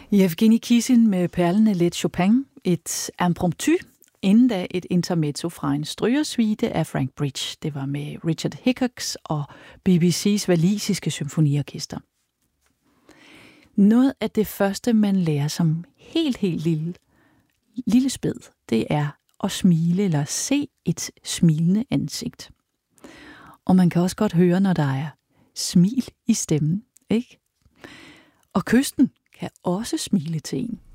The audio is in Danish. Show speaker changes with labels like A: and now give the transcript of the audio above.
A: Yevgeny Kissin med perlende let Chopin, et impromptu, inden da et intermezzo fra en strygersuite af Frank Bridge. Det var med Richard Hickox og BBC's walisiske symfoniorkester. Noget af det første, man lærer som helt lille spæd, det er at smile eller se et smilende ansigt. Og man kan også godt høre, når der er smil i stemmen, ikke? Og kysten kan også smile til en.